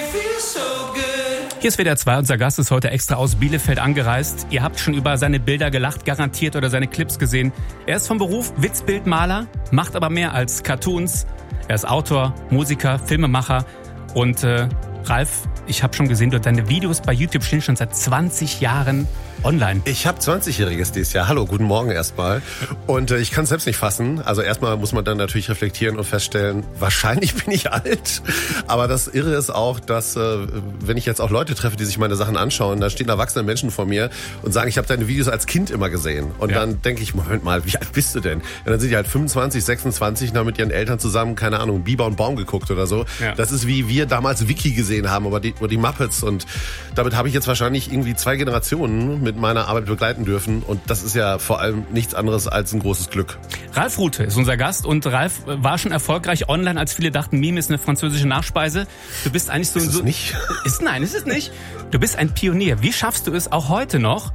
Hier ist WDR 2, unser Gast ist heute extra aus Bielefeld angereist. Ihr habt schon über seine Bilder gelacht, garantiert, oder seine Clips gesehen. Er ist vom Beruf Witzbildmaler, macht aber mehr als Cartoons. Er ist Autor, Musiker, Filmemacher und Ralf, ich habe schon gesehen, deine Videos bei YouTube stehen schon seit 20 Jahren online. Ich habe 20-Jähriges dieses Jahr. Hallo, guten Morgen erstmal. Und ich kann es selbst nicht fassen. Also erstmal muss man dann natürlich reflektieren und feststellen, wahrscheinlich bin ich alt. Aber das Irre ist auch, dass wenn ich jetzt auch Leute treffe, die sich meine Sachen anschauen, da stehen erwachsene Menschen vor mir und sagen, ich habe deine Videos als Kind immer gesehen. Und dann denke ich, Moment mal, wie alt bist du denn? Und dann sind die halt 25, 26 und haben mit ihren Eltern zusammen, keine Ahnung, Biber und Baum geguckt oder so. Ja. Das ist wie wir damals Wiki gesehen haben, oder die Muppets. Und damit habe ich jetzt wahrscheinlich irgendwie 2 Generationen mit meiner Arbeit begleiten dürfen. Und das ist ja vor allem nichts anderes als ein großes Glück. Ralf Rute ist unser Gast und Ralf war schon erfolgreich online, als viele dachten, Meme ist eine französische Nachspeise. Du bist eigentlich so... Ist es nicht? Nein, ist es nicht. Du bist ein Pionier. Wie schaffst du es auch heute noch,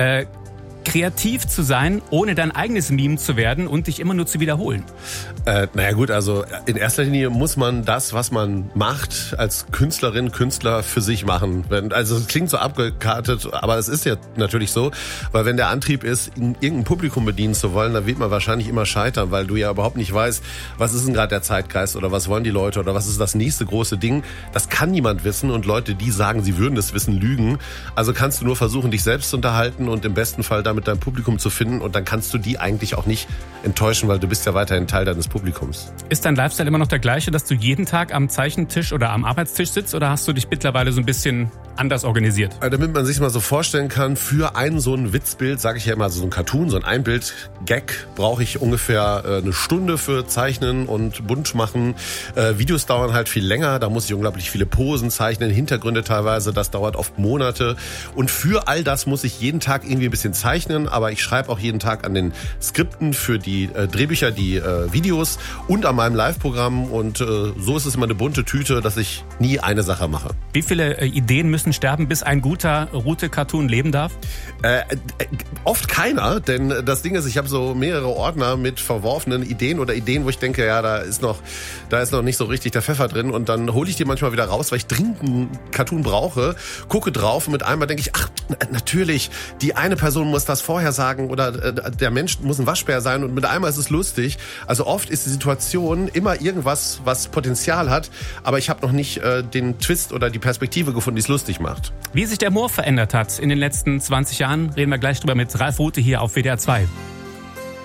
kreativ zu sein, ohne dein eigenes Meme zu werden und dich immer nur zu wiederholen? Naja gut, also in erster Linie muss man das, was man macht, als Künstlerin, Künstler für sich machen. Also es klingt so abgekartet, aber es ist ja natürlich so, weil wenn der Antrieb ist, irgendein Publikum bedienen zu wollen, dann wird man wahrscheinlich immer scheitern, weil du ja überhaupt nicht weißt, was ist denn gerade der Zeitgeist oder was wollen die Leute oder was ist das nächste große Ding. Das kann niemand wissen und Leute, die sagen, sie würden das wissen, lügen. Also kannst du nur versuchen, dich selbst zu unterhalten und im besten Fall damit dein Publikum zu finden und dann kannst du die eigentlich auch nicht enttäuschen, weil du bist ja weiterhin Teil deines Publikums. Ist dein Lifestyle immer noch der gleiche, dass du jeden Tag am Zeichentisch oder am Arbeitstisch sitzt oder hast du dich mittlerweile so ein bisschen anders organisiert? Damit man sich mal so vorstellen kann, für so ein Witzbild, sage ich ja immer, so ein Cartoon, so ein Einbild-Gag, brauche ich ungefähr eine Stunde für Zeichnen und bunt machen. Videos dauern halt viel länger, da muss ich unglaublich viele Posen zeichnen, Hintergründe teilweise, das dauert oft Monate. Und für all das muss ich jeden Tag irgendwie ein bisschen zeichnen, aber ich schreibe auch jeden Tag an den Skripten für die Drehbücher, die Videos und an meinem Live-Programm und so ist es immer eine bunte Tüte, dass ich nie eine Sache mache. Wie viele Ideen müssen sterben, bis ein guter Rute-Cartoon leben darf? Oft keiner, denn das Ding ist, ich habe so mehrere Ordner mit verworfenen Ideen oder Ideen, wo ich denke, ja, da ist noch nicht so richtig der Pfeffer drin und dann hole ich die manchmal wieder raus, weil ich dringend einen Cartoon brauche, gucke drauf und mit einmal denke ich, ach, natürlich, die eine Person muss das vorher sagen oder der Mensch muss ein Waschbär sein und mit einmal ist es lustig. Also oft ist die Situation immer irgendwas, was Potenzial hat, aber ich habe noch nicht den Twist oder die Perspektive gefunden, die es lustig macht. Wie sich der Humor verändert hat in den letzten 20 Jahren, reden wir gleich drüber mit Ralf Rute hier auf WDR 2.